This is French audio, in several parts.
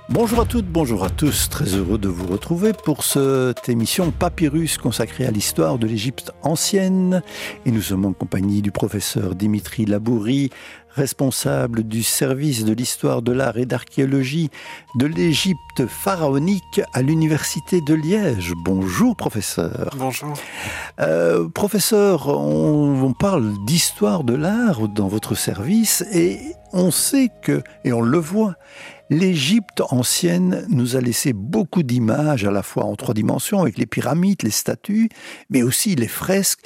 Bonjour à toutes, bonjour à tous, très heureux de vous retrouver pour cette émission Papyrus consacrée à l'histoire de l'Égypte ancienne. Et nous sommes en compagnie du professeur Dimitri Labourie, responsable du service de l'histoire de l'art et d'archéologie de l'Égypte pharaonique à l'Université de Liège. Bonjour professeur. Bonjour. Professeur, on parle d'histoire de l'art dans votre service et on sait que, et on le voit, l'Égypte ancienne nous a laissé beaucoup d'images, à la fois en 3 dimensions, avec les pyramides, les statues, mais aussi les fresques.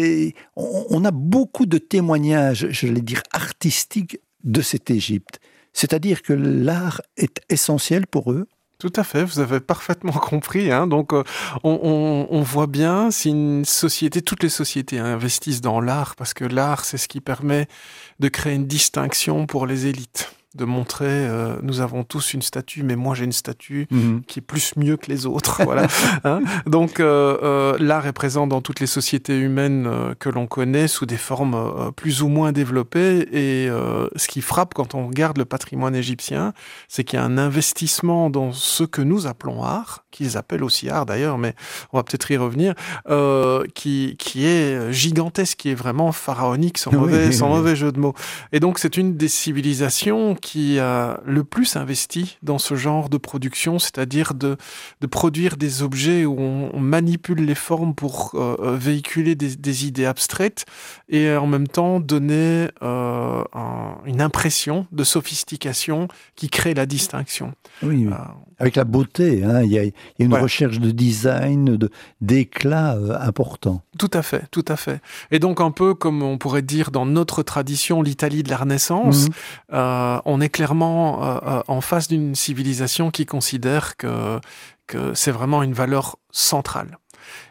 On a beaucoup de témoignages, j'allais dire artistiques, de cette Égypte. C'est-à-dire que l'art est essentiel pour eux. Tout à fait, vous avez parfaitement compris. Donc, on voit bien si une société, toutes les sociétés investissent dans l'art, parce que l'art, c'est ce qui permet de créer une distinction pour les élites. De montrer, nous avons tous une statue, mais moi j'ai une statue qui est plus mieux que les autres. Voilà. Donc l'art est présent dans toutes les sociétés humaines que l'on connaît sous des formes plus ou moins développées. Et ce qui frappe quand on regarde le patrimoine égyptien, c'est qu'il y a un investissement dans ce que nous appelons art, qu'ils appellent aussi art d'ailleurs, mais on va peut-être y revenir, qui est gigantesque, qui est vraiment pharaonique, sans mauvais jeu de mots. Et donc c'est une des civilisations qui a le plus investi dans ce genre de production, c'est-à-dire de produire des objets où on manipule les formes pour véhiculer des idées abstraites et en même temps donner une impression de sophistication qui crée la distinction. Oui. Avec la beauté, il y a une recherche de design, d'éclat important. Tout à fait, tout à fait. Et donc un peu comme on pourrait dire dans notre tradition, l'Italie de la Renaissance, on est clairement en face d'une civilisation qui considère que c'est vraiment une valeur centrale.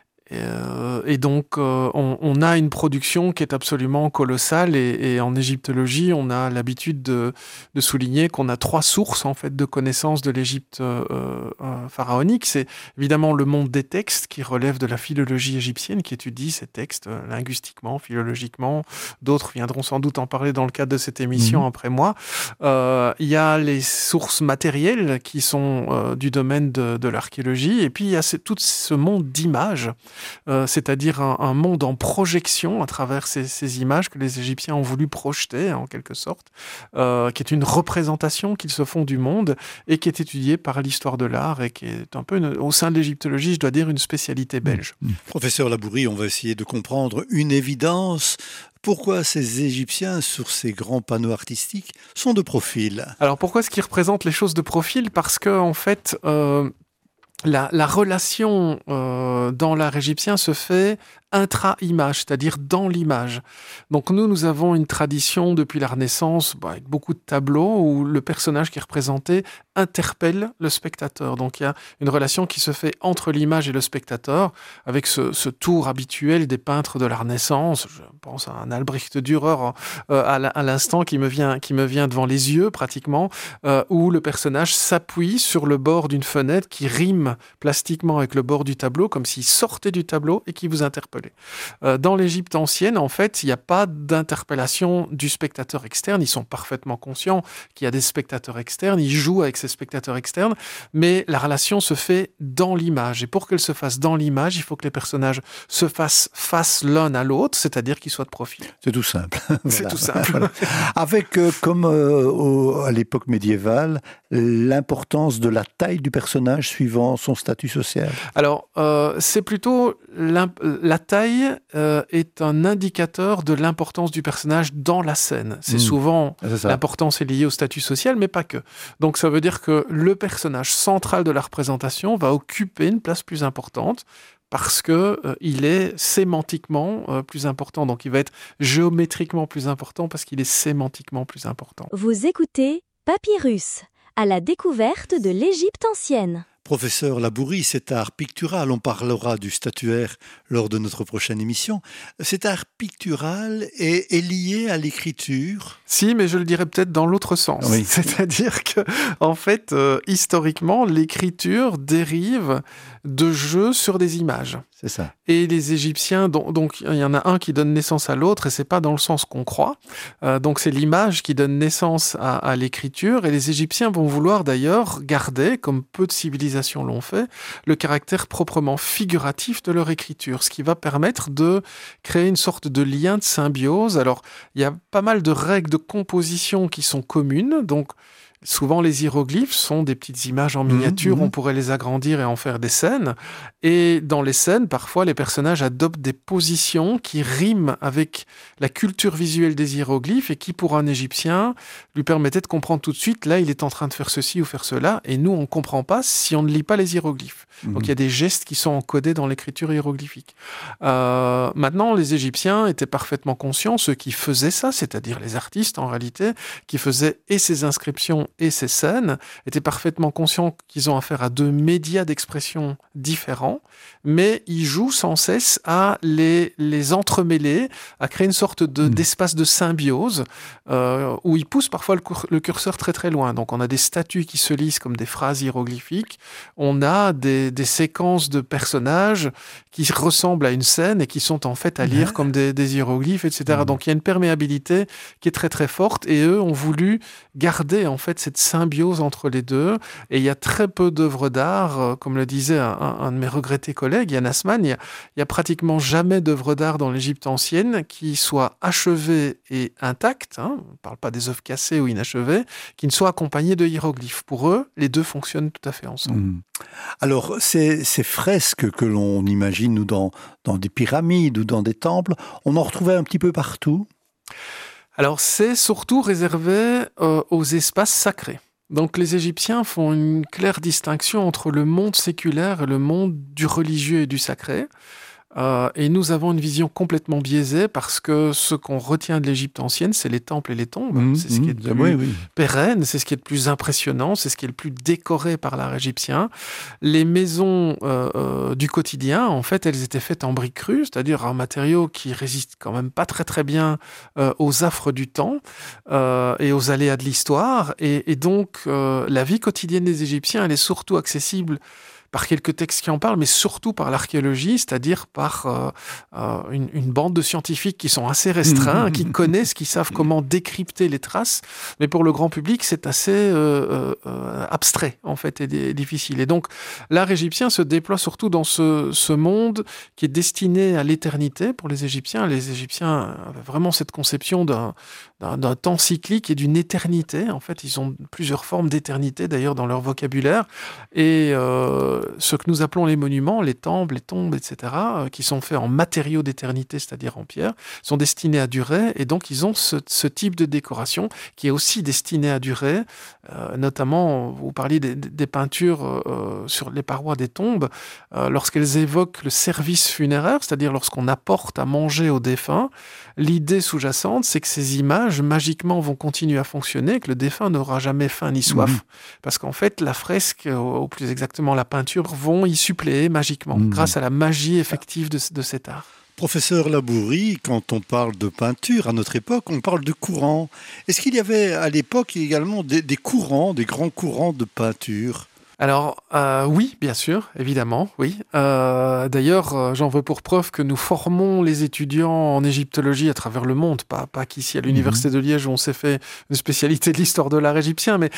Et donc, on a une production qui est absolument colossale et en égyptologie, on a l'habitude de souligner qu'on a 3 sources en fait de connaissances de l'Égypte pharaonique. C'est évidemment le monde des textes qui relève de la philologie égyptienne, qui étudie ces textes linguistiquement, philologiquement. D'autres viendront sans doute en parler dans le cadre de cette émission après moi. Il y a les sources matérielles qui sont du domaine de l'archéologie, et puis il y a tout ce monde d'images. C'est-à-dire un monde en projection à travers ces images que les Égyptiens ont voulu projeter, en quelque sorte, qui est une représentation qu'ils se font du monde et qui est étudiée par l'histoire de l'art et qui est un peu, au sein de l'égyptologie, je dois dire, une spécialité belge. Professeur Labourie, on va essayer de comprendre une évidence. Pourquoi ces Égyptiens, sur ces grands panneaux artistiques, sont de profil ? Alors pourquoi est-ce qu'ils représentent les choses de profil ? Parce que, en fait... La relation dans l'art égyptien se fait intra-image, c'est-à-dire dans l'image. Donc nous avons une tradition depuis la Renaissance, avec beaucoup de tableaux, où le personnage qui est représenté interpelle le spectateur. Donc il y a une relation qui se fait entre l'image et le spectateur, avec ce tour habituel des peintres de la Renaissance. Je pense à un Albrecht Dürer à l'instant qui me vient devant les yeux pratiquement, où le personnage s'appuie sur le bord d'une fenêtre qui rime plastiquement avec le bord du tableau, comme s'il sortait du tableau et qui vous interpellait. Dans l'Égypte ancienne, en fait, il n'y a pas d'interpellation du spectateur externe. Ils sont parfaitement conscients qu'il y a des spectateurs externes. Ils jouent avec ces spectateurs externes, mais la relation se fait dans l'image. Et pour qu'elle se fasse dans l'image, il faut que les personnages se fassent face l'un à l'autre, c'est-à-dire qu'ils soient de profil. C'est tout simple. C'est tout simple. Voilà. Avec, comme à l'époque médiévale, l'importance de la taille du personnage suivant son statut social. Alors, c'est plutôt la taille est un indicateur de l'importance du personnage dans la scène. C'est souvent, l'importance est liée au statut social, mais pas que. Donc ça veut dire que le personnage central de la représentation va occuper une place plus importante parce que il est sémantiquement plus important. Donc il va être géométriquement plus important parce qu'il est sémantiquement plus important. Vous écoutez Papyrus, à la découverte de l'Égypte ancienne. Professeur Labourie, cet art pictural, on parlera du statuaire lors de notre prochaine émission, cet art pictural est lié à l'écriture? Si, mais je le dirais peut-être dans l'autre sens. Oui. C'est-à-dire que, en fait, historiquement, l'écriture dérive de jeux sur des images. C'est ça. Et les Égyptiens, donc il y en a un qui donne naissance à l'autre, et c'est pas dans le sens qu'on croit. Donc c'est l'image qui donne naissance à l'écriture, et les Égyptiens vont vouloir d'ailleurs garder, comme peu de civilisations l'ont fait, le caractère proprement figuratif de leur écriture, ce qui va permettre de créer une sorte de lien de symbiose. Alors il y a pas mal de règles de composition qui sont communes, donc souvent, les hiéroglyphes sont des petites images en miniature, on pourrait les agrandir et en faire des scènes. Et dans les scènes, parfois, les personnages adoptent des positions qui riment avec la culture visuelle des hiéroglyphes et qui, pour un Égyptien, lui permettaient de comprendre tout de suite, là, il est en train de faire ceci ou faire cela, et nous, on ne comprend pas si on ne lit pas les hiéroglyphes. Donc, il y a des gestes qui sont encodés dans l'écriture hiéroglyphique. Maintenant, les Égyptiens étaient parfaitement conscients, ceux qui faisaient ça, c'est-à-dire les artistes, en réalité, qui faisaient et ces inscriptions et ces scènes, étaient parfaitement conscients qu'ils ont affaire à deux médias d'expression différents, mais ils jouent sans cesse à les entremêler, à créer une sorte d'espace de symbiose, où ils poussent parfois le curseur très très loin. Donc on a des statues qui se lisent comme des phrases hiéroglyphiques, on a des séquences de personnages qui ressemblent à une scène et qui sont en fait à lire comme des hiéroglyphes, etc. Donc il y a une perméabilité qui est très très forte, et eux ont voulu garder en fait cette symbiose entre les deux. Et il y a très peu d'œuvres d'art, comme le disait un de mes regrettés collègues, Yann Assmann, il y a pratiquement jamais d'œuvres d'art dans l'Égypte ancienne qui soient achevées et intactes, on ne parle pas des œuvres cassées ou inachevées, qui ne soient accompagnées de hiéroglyphes. Pour eux, les deux fonctionnent tout à fait ensemble. Alors, ces fresques que l'on imagine ou dans des pyramides ou dans des temples, on en retrouvait un petit peu partout? Alors, c'est surtout réservé aux espaces sacrés. Donc, les Égyptiens font une claire distinction entre le monde séculaire et le monde du religieux et du sacré. Et nous avons une vision complètement biaisée parce que ce qu'on retient de l'Égypte ancienne, c'est les temples et les tombes. C'est ce qui est le plus pérenne, c'est ce qui est le plus impressionnant, c'est ce qui est le plus décoré par l'art égyptien. Les maisons du quotidien, en fait, elles étaient faites en briques crues, c'est-à-dire un matériau qui résiste quand même pas très très bien aux affres du temps et aux aléas de l'histoire. Et donc, la vie quotidienne des Égyptiens, elle est surtout accessible par quelques textes qui en parlent, mais surtout par l'archéologie, c'est-à-dire par une bande de scientifiques qui sont assez restreints, qui connaissent, qui savent comment décrypter les traces. Mais pour le grand public, c'est assez abstrait, en fait, et difficile. Et donc, l'art égyptien se déploie surtout dans ce monde qui est destiné à l'éternité pour les Égyptiens. Les Égyptiens avaient vraiment cette conception d'un temps cyclique et d'une éternité. En fait, ils ont plusieurs formes d'éternité, d'ailleurs, dans leur vocabulaire. Et ce que nous appelons les monuments, les temples, les tombes, etc., qui sont faits en matériaux d'éternité, c'est-à-dire en pierre, sont destinés à durer, et donc ils ont ce type de décoration qui est aussi destiné à durer. Notamment, vous parliez des peintures sur les parois des tombes, lorsqu'elles évoquent le service funéraire, c'est-à-dire lorsqu'on apporte à manger aux défunts, l'idée sous-jacente, c'est que ces images, magiquement, vont continuer à fonctionner, que le défunt n'aura jamais faim ni soif. Parce qu'en fait, la fresque, ou plus exactement la peinture, vont y suppléer magiquement, grâce à la magie effective de cet art. Professeur Labourie, quand on parle de peinture, à notre époque, on parle de courants. Est-ce qu'il y avait à l'époque également des courants, des grands courants de peinture ? Alors, oui, bien sûr, évidemment, oui. D'ailleurs, j'en veux pour preuve que nous formons les étudiants en égyptologie à travers le monde, pas qu'ici à l'Université de Liège où on s'est fait une spécialité de l'histoire de l'art égyptien, mais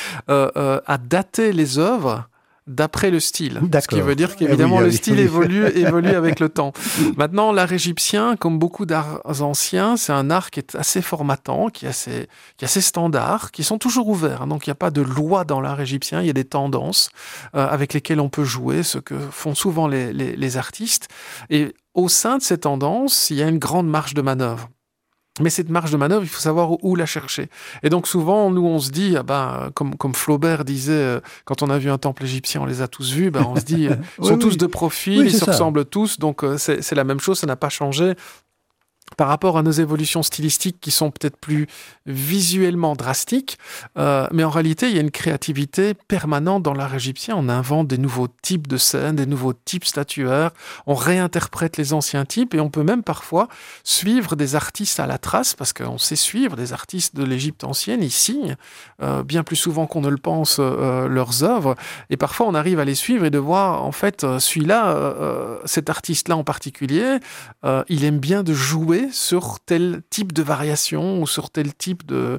à dater les œuvres d'après le style. Ce qui veut dire qu'évidemment, le style évolue avec le temps. Maintenant, l'art égyptien, comme beaucoup d'arts anciens, c'est un art qui est assez formatant, qui est assez standard, qui sont toujours ouverts. Donc, il n'y a pas de loi dans l'art égyptien, il y a des tendances avec lesquelles on peut jouer, ce que font souvent les artistes. Et au sein de ces tendances, il y a une grande marge de manœuvre. Mais cette marge de manœuvre, il faut savoir où la chercher. Et donc souvent, nous, on se dit, comme Flaubert disait, quand on a vu un temple égyptien, on les a tous vus, on se dit, ils sont tous de profil, ils se ressemblent tous, donc c'est la même chose, ça n'a pas changé. par rapport à nos évolutions stylistiques qui sont peut-être plus visuellement drastiques, mais en réalité, il y a une créativité permanente dans l'art égyptien. On invente des nouveaux types de scènes, des nouveaux types statuaires, on réinterprète les anciens types et on peut même parfois suivre des artistes à la trace, parce qu'on sait suivre des artistes de l'Égypte ancienne, ils signent bien plus souvent qu'on ne le pense leurs œuvres, et parfois on arrive à les suivre et de voir, en fait, celui-là, cet artiste-là en particulier, il aime bien de jouer sur tel type de variation ou sur tel type de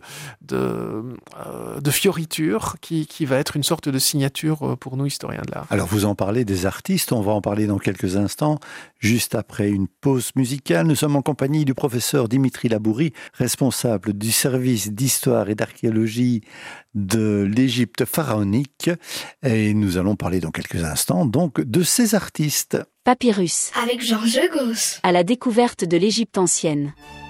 fioriture qui va être une sorte de signature pour nous, historiens de l'art. Alors vous en parlez des artistes, on va en parler dans quelques instants, juste après une pause musicale. Nous sommes en compagnie du professeur Dimitri Labourie, responsable du service d'histoire et d'archéologie de l'Égypte pharaonique. Et nous allons parler dans quelques instants donc de ces artistes. Papyrus. Avec Georges Gauss. À la découverte de l'Égypte ancienne.